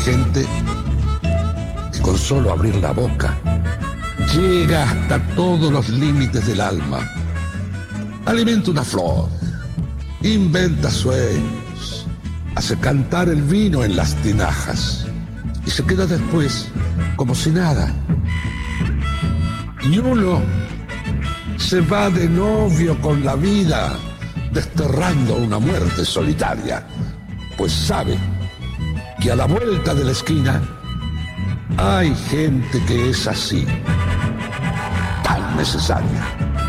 gente que con solo abrir la boca llega hasta todos los límites del alma. Alimenta una flor, inventa sueños, hace cantar el vino en las tinajas y se queda después como si nada. Y uno se va de novio con la vida, desterrando una muerte solitaria, pues sabe que a la vuelta de la esquina hay gente que es así, tan necesaria.